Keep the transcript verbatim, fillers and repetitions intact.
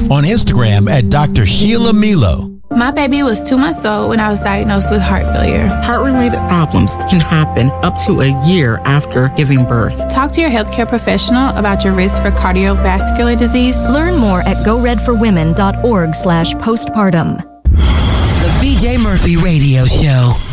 on Instagram at Doctor Sheila Milo. My baby was two months old when I was diagnosed with heart failure. Heart-related problems can happen up to a year after giving birth. Talk to your healthcare professional about your risk for cardiovascular disease. Learn more at go red for women dot org slash postpartum. The B J Murphy Radio Show.